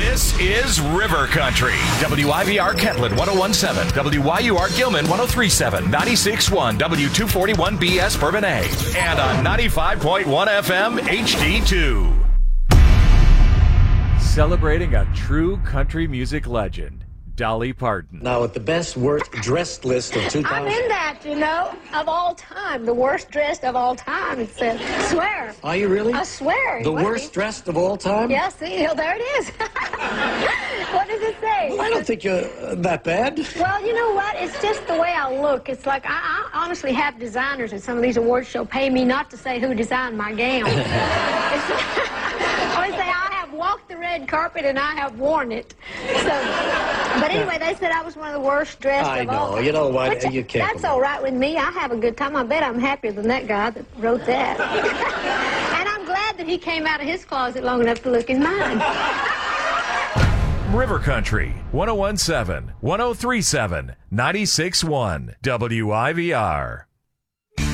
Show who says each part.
Speaker 1: This is River Country. WIVR Kentland 1017, WYUR Gilman 1037, 96.1 W241BS Bourbonnais, and on 95.1 FM HD2. Celebrating a true country music legend, Dolly Parton.
Speaker 2: Now, at the best worst dressed list of 2000.
Speaker 3: I'm in that, of all time. The worst dressed of all time. It says, swear.
Speaker 2: Are you really?
Speaker 3: I swear.
Speaker 2: The worst dressed of all time?
Speaker 3: Yeah, see, there it is. What does it say?
Speaker 2: Well, I don't think you're that bad.
Speaker 3: Well, you know what? It's just the way I look. It's like I honestly have designers at some of these awards show pay me not to say who designed my gown. I always say I have walked the red carpet and I have worn it. But anyway, they said I was one of the worst dressed
Speaker 2: I
Speaker 3: of all.
Speaker 2: know. You know what?
Speaker 3: Which,
Speaker 2: you can't.
Speaker 3: That's all right with me. I have a good time. I bet I'm happier than that guy that wrote that. And I'm glad that he came out of his closet long enough to look in mine.
Speaker 1: River Country 1017, 1037, 96.1 WIVR.